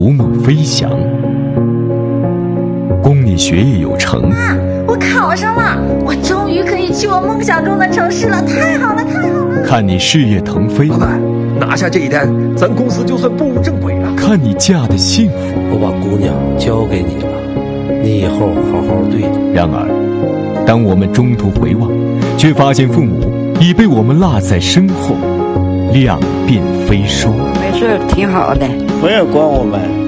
逐梦飞翔。供你学业有成。 妈，我考上了，我终于可以去我梦想中的城市了，太好了，太好了！ 看你事业腾飞。 老板，拿下这一单，咱公司就算步入正轨了。 看你嫁的幸福。 我把姑娘交给你了，你以后好好对她。 然而，当我们中途回望，却发现父母已被我们落在身后，两鬓飞霜。 没事，挺好的。 不要管我们。